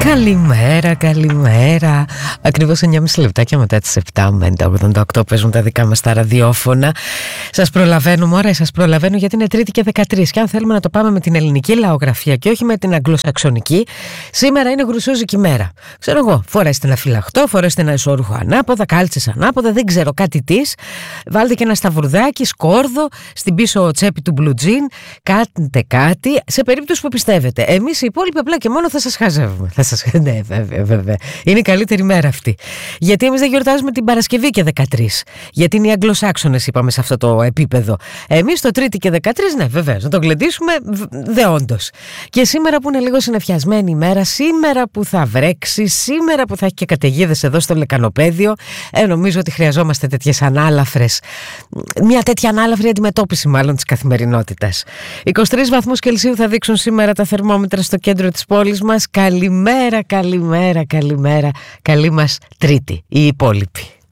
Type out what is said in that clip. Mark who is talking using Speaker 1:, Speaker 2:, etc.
Speaker 1: Καλημέρα, καλημέρα. Ακριβώς 9,5 λεπτάκια μετά τις 7 με 88 παίζουν τα δικά μας τα ραδιόφωνα. Σας προλαβαίνω, μωρέ, σας προλαβαίνω γιατί είναι Τρίτη και 13. Και αν θέλουμε να το πάμε με την ελληνική λαογραφία και όχι με την αγγλοσαξονική, σήμερα είναι γρουσόζικη μέρα. Ξέρω εγώ, φορέστε ένα φυλαχτό, φορέστε ένα ισόρουχο ανάποδα, κάλτσες ανάποδα, δεν ξέρω κάτι της. Βάλτε και ένα σταυρουδάκι, σκόρδο, στην πίσω τσέπη του blue jean. Κάντε κάτι σε περίπτωση που πιστεύετε. Εμείς οι υπόλοιποι απλά και μόνο θα σας χαζεύουμε. Ναι, βέβαια. Είναι η καλύτερη μέρα αυτή. Γιατί εμείς δεν γιορτάζουμε την Παρασκευή και 13. Γιατί είναι οι Αγγλοσάξονες, είπαμε, σε αυτό το επίπεδο. Εμείς το Τρίτη και 13, ναι, βεβαίως. Να το γλεντήσουμε δεόντως. Και σήμερα που είναι λίγο συννεφιασμένη η μέρα, σήμερα που θα βρέξει, σήμερα που θα έχει και καταιγίδες εδώ στο Λεκανοπαίδιο, νομίζω ότι χρειαζόμαστε τέτοιες ανάλαφρες. Μια τέτοια ανάλαφρη αντιμετώπιση, μάλλον, της καθημερινότητας. 23 βαθμούς Κελσίου θα δείξουν σήμερα τα θερμόμετρα στο κέντρο της πόλης μας. Καλημέρα. Καλή μας Τρίτη, οι υπόλοιποι.